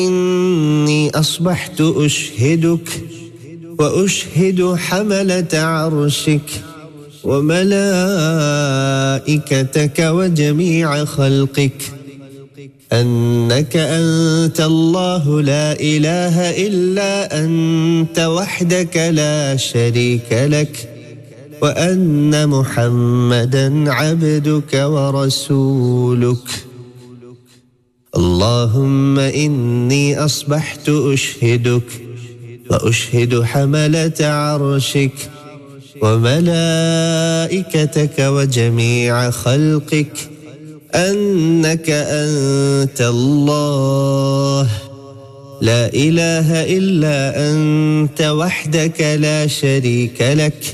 إني أصبحت أشهدك وأشهد حملة عرشك وملائكتك وجميع خلقك أنك أنت الله لا إله إلا أنت وحدك لا شريك لك وأن محمدًا عبدك ورسولك. اللهم إني أصبحت أشهدك وأشهد حملة عرشك وملائكتك وجميع خلقك أنك أنت الله لا إله إلا أنت وحدك لا شريك لك